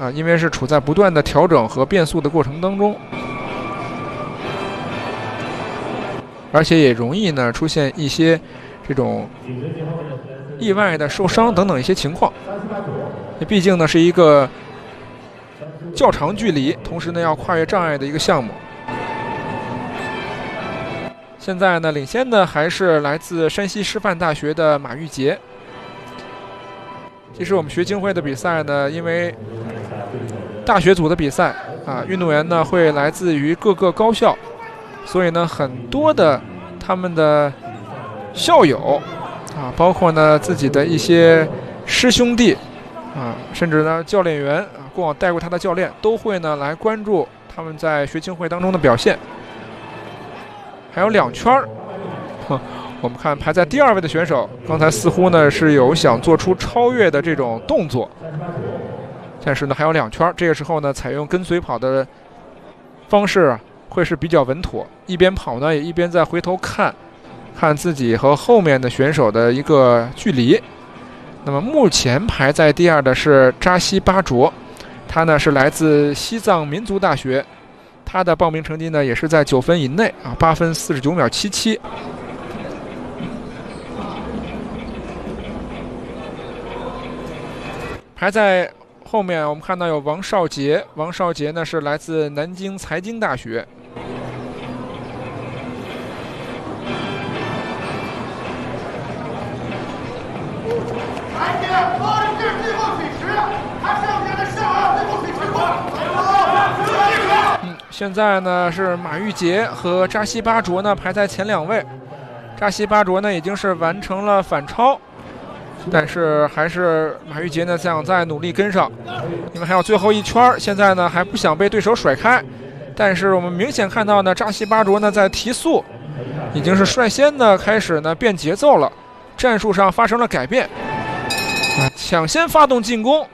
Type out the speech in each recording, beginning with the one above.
啊，因为是处在不断的调整和变速的过程当中，而且也容易呢出现一些这种意外的受伤等等一些情况。毕竟呢是一个较长距离，同时呢要跨越障碍的一个项目。现在呢领先的还是来自山西师范大学的马玉杰。其实我们学青会的比赛呢，因为大学组的比赛啊，运动员呢会来自于各个高校，所以呢很多的他们的校友啊，包括呢自己的一些师兄弟啊，甚至呢教练员啊，过往带过他的教练都会呢来关注他们在学青会当中的表现。还有2圈儿，我们看排在第2位的选手，刚才似乎呢是有想做出超越的这种动作，但是呢还有2圈，这个时候呢采用跟随跑的方式会是比较稳妥，一边跑呢也一边再回头看自己和后面的选手的一个距离。那么目前排在第2的是扎西巴卓，他呢是来自西藏民族大学，他的报名成绩呢也是在9分以内啊，8分49秒77。排在后面我们看到有王少杰，王少杰呢是来自南京财经大学。现在呢是马玉杰和扎西巴卓呢排在前2位，扎西巴卓呢已经是完成了反超，但是还是马玉杰呢想再努力跟上，因为还有最后1圈，现在呢还不想被对手甩开。但是我们明显看到呢，扎西巴卓呢在提速，已经是率先呢开始呢变节奏了，战术上发生了改变，抢先发动进攻。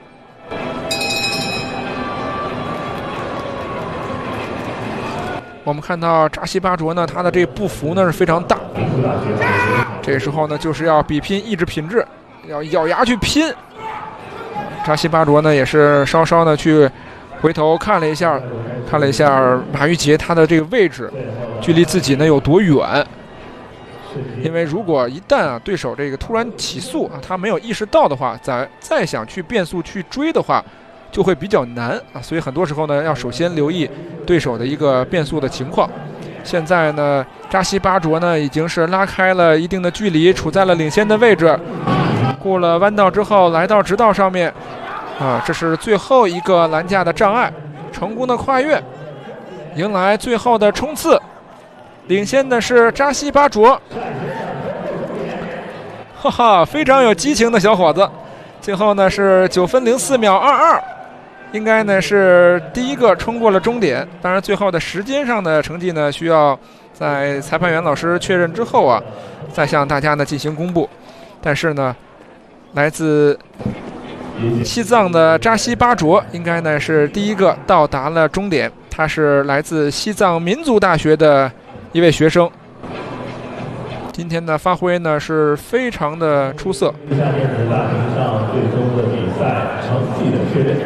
我们看到扎西巴卓呢，他的这步幅呢是非常大，这时候呢就是要比拼意志品质，要咬牙去拼。扎西巴卓呢也是稍稍的去回头看了一下马玉杰他的这个位置，距离自己呢有多远。因为如果一旦对手这个突然起速他没有意识到的话，再想去变速去追的话，就会比较难啊。所以很多时候呢，要首先留意对手的一个变速的情况。现在呢，扎西巴卓呢已经是拉开了一定的距离，处在了领先的位置。过了弯道之后，来到直道上面，啊，这是最后一个栏架的障碍，成功的跨越，迎来最后的冲刺。领先的是扎西巴卓，哈哈，非常有激情的小伙子。最后呢是9分04秒22，应该呢是第一个冲过了终点。当然最后的时间上的成绩呢，需要在裁判员老师确认之后啊，再向大家呢进行公布。但是呢，来自西藏的扎西巴卓应该呢是第一个到达了终点，他是来自西藏民族大学的一位学生。今天的发挥呢是非常的出色。 下面是大屏上最终的比赛成绩的确认。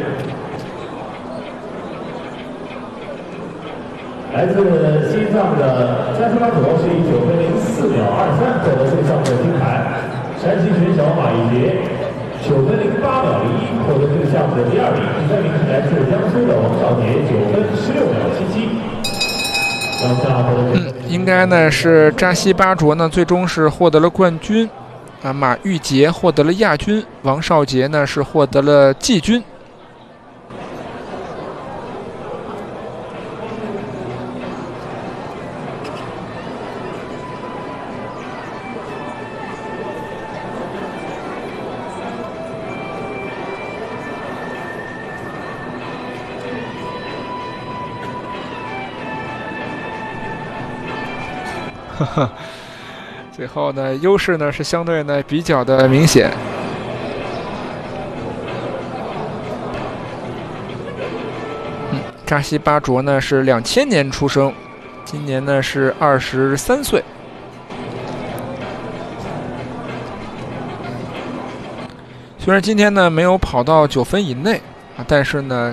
来自西藏的扎西巴卓是以9分04秒23获得这项的金牌。山西选手马玉杰9分08秒01获得这项的第2名。第3名是来自江苏的王少杰9分16秒77。 应该呢是扎西巴卓呢最终是获得了冠军，啊，马玉杰获得了亚军，王少杰呢是获得了季军。最后呢，优势呢是相对呢比较的明显。扎西巴卓呢是2000年出生，今年呢是23岁。虽然今天呢没有跑到9分以内啊，但是呢